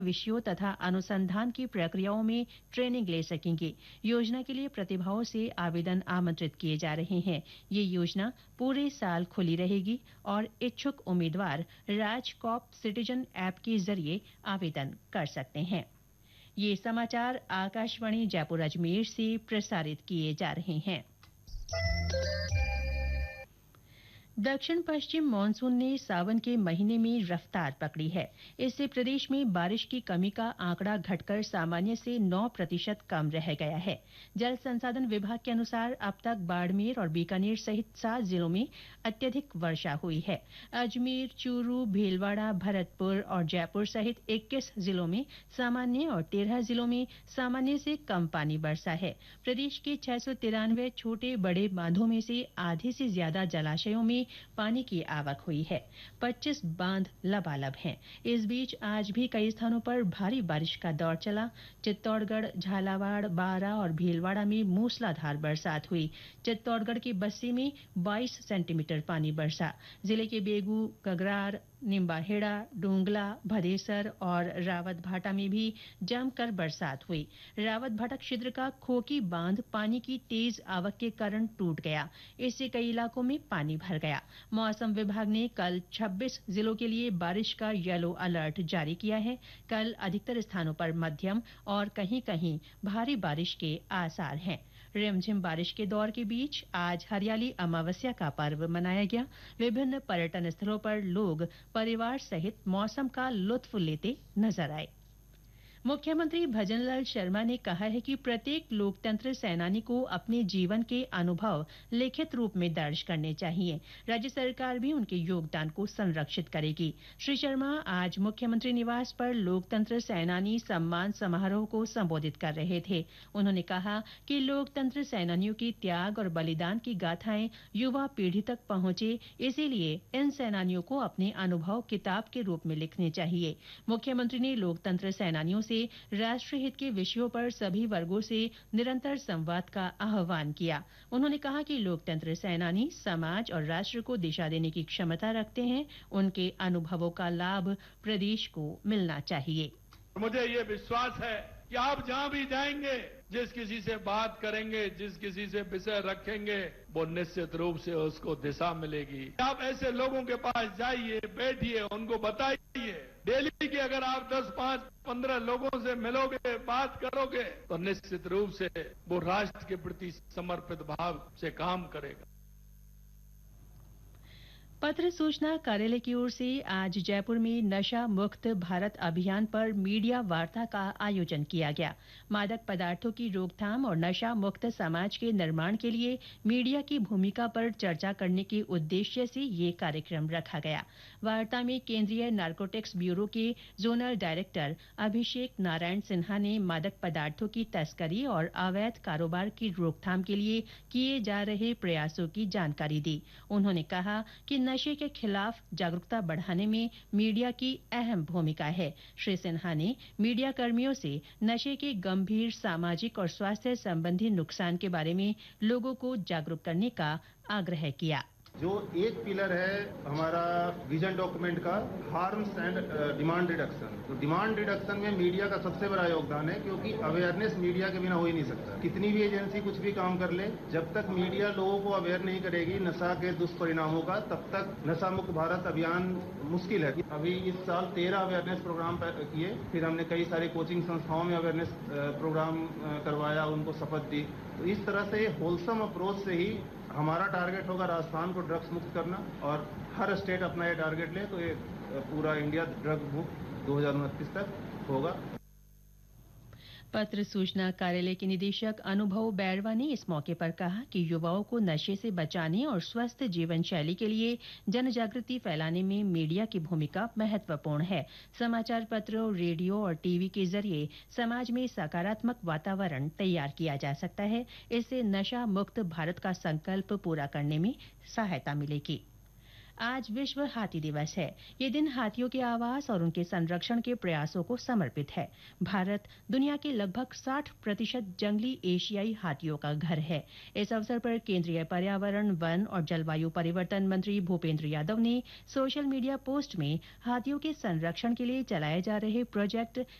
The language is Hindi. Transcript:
विषयों तथा अनुसंधान की प्रक्रियाओं में ट्रेनिंग ले सकेंगे। योजना के लिए प्रतिभाओं से आवेदन आमंत्रित किए जा रहे हैं। ये योजना पूरे साल खुली रहेगी और इच्छुक उम्मीदवार राजकॉप सिटीजन ऐप के जरिए आवेदन कर सकते हैं। ये समाचार आकाशवाणी जयपुर अजमेर से प्रसारित किए जा रहे हैं। दक्षिण पश्चिम मानसून ने सावन के महीने में रफ्तार पकड़ी है। इससे प्रदेश में बारिश की कमी का आंकड़ा घटकर सामान्य से 9% कम रह गया है। जल संसाधन विभाग के अनुसार अब तक बाड़मेर और बीकानेर सहित 7 जिलों में अत्यधिक वर्षा हुई है। अजमेर, चूरू, भीलवाड़ा, भरतपुर और जयपुर सहित 21 जिलों में सामान्य और 13 जिलों में सामान्य से कम पानी बरसा है। प्रदेश के 693 छोटे बड़े बांधों में से आधे से ज्यादा जलाशयों में पानी की आवक हुई है। 25 बांध लबालब हैं। इस बीच आज भी कई स्थानों पर भारी बारिश का दौर चला। चित्तौड़गढ़, झालावाड़, बारां और भीलवाड़ा में मूसलाधार बरसात हुई। चित्तौड़गढ़ के बस्सी में 22 सेंटीमीटर पानी बरसा। जिले के बेगू, कगरार, निम्बाहेड़ा, डोंगला, भदेसर और रावतभाटा में भी जमकर बरसात हुई। रावतभाटा क्षेत्र का खोकी बांध पानी की तेज आवक के कारण टूट गया। इससे कई इलाकों में पानी भर गया। मौसम विभाग ने कल 26 जिलों के लिए बारिश का येलो अलर्ट जारी किया है। कल अधिकतर स्थानों पर मध्यम और कहीं-कहीं भारी बारिश के आसार हैं। रिमझिम बारिश के दौर के बीच आज हरियाली अमावस्या का पर्व मनाया गया। विभिन्न पर्यटन स्थलों पर लोग परिवार सहित मौसम का लुत्फ लेते नजर आए। मुख्यमंत्री भजनलाल शर्मा ने कहा है कि प्रत्येक लोकतंत्र सेनानी को अपने जीवन के अनुभव लिखित रूप में दर्ज करने चाहिए। राज्य सरकार भी उनके योगदान को संरक्षित करेगी। श्री शर्मा आज मुख्यमंत्री निवास पर लोकतंत्र सेनानी सम्मान समारोह को संबोधित कर रहे थे। उन्होंने कहा कि लोकतंत्र सेनानियों के त्याग और बलिदान की गाथाएं युवा पीढ़ी तक पहुंचे, इसीलिए इन सेनानियों को अपने अनुभव किताब के रूप में लिखने चाहिए। मुख्यमंत्री ने लोकतंत्र सेनानियों से राष्ट्रीय हित के विषयों पर सभी वर्गों से निरंतर संवाद का आह्वान किया। उन्होंने कहा कि लोकतंत्र सेनानी समाज और राष्ट्र को दिशा देने की क्षमता रखते हैं। उनके अनुभवों का लाभ प्रदेश को मिलना चाहिए। मुझे ये विश्वास है कि आप जहां भी जाएंगे, जिस किसी से बात करेंगे, जिस किसी से विषय रखेंगे, वो निश्चित रूप से उसको दिशा मिलेगी। आप ऐसे लोगों के पास जाइए, बैठिए, उनको बताइए। डेली के अगर आप 10, 5, 15 लोगों से मिलोगे, बात करोगे, तो निश्चित रूप से वो राष्ट्र के प्रति समर्पित भाव से काम करेगा। पत्र सूचना कार्यालय की ओर से आज जयपुर में नशा मुक्त भारत अभियान पर मीडिया वार्ता का आयोजन किया गया। मादक पदार्थों की रोकथाम और नशा मुक्त समाज के निर्माण के लिए मीडिया की भूमिका पर चर्चा करने के उद्देश्य से ये कार्यक्रम रखा गया। वार्ता में केंद्रीय नारकोटिक्स ब्यूरो के जोनल डायरेक्टर अभिषेक नारायण सिन्हा ने मादक पदार्थों की तस्करी और अवैध कारोबार की रोकथाम के लिए किए जा रहे प्रयासों की जानकारी दी। उन्होंने कहा कि नशे के खिलाफ जागरूकता बढ़ाने में मीडिया की अहम भूमिका है। श्री सिन्हा ने मीडिया कर्मियों से नशे के गंभीर सामाजिक और स्वास्थ्य संबंधी नुकसान के बारे में लोगों को जागरूक करने का आग्रह किया। जो एक पिलर है हमारा विजन डॉक्यूमेंट का, हार्म्स एंड डिमांड रिडक्शन। तो डिमांड रिडक्शन में मीडिया का सबसे बड़ा योगदान है, क्योंकि अवेयरनेस मीडिया के बिना हो ही नहीं सकता। कितनी भी एजेंसी कुछ भी काम कर ले, जब तक मीडिया लोगों को अवेयर नहीं करेगी नशा के दुष्परिणामों का, तब तक नशा मुक्त भारत अभियान मुश्किल है। अभी इस साल 13 अवेयरनेस प्रोग्राम किए, फिर हमने कई सारी कोचिंग संस्थाओं में अवेयरनेस प्रोग्राम करवाया, उनको शपथ दी। तो इस तरह से होलसम अप्रोच से ही हमारा टारगेट होगा राजस्थान को ड्रग्स मुक्त करना, और हर स्टेट अपना ये टारगेट ले तो ये पूरा इंडिया ड्रग मुक्त 2029 तक होगा। पत्र सूचना कार्यालय के निदेशक अनुभव बैरवा ने इस मौके पर कहा कि युवाओं को नशे से बचाने और स्वस्थ जीवन शैली के लिए जन जागृति फैलाने में मीडिया की भूमिका महत्वपूर्ण है। समाचार पत्रों, रेडियो और टीवी के जरिए समाज में सकारात्मक वातावरण तैयार किया जा सकता है। इससे नशा मुक्त भारत का संकल्प पूरा करने में सहायता मिलेगी। आज विश्व हाथी दिवस है। ये दिन हाथियों के आवास और उनके संरक्षण के प्रयासों को समर्पित है। भारत दुनिया के लगभग 60% जंगली एशियाई हाथियों का घर है। इस अवसर पर केंद्रीय पर्यावरण, वन और जलवायु परिवर्तन मंत्री भूपेंद्र यादव ने सोशल मीडिया पोस्ट में हाथियों के संरक्षण के लिए चलाए जा रहे प्रोजेक्ट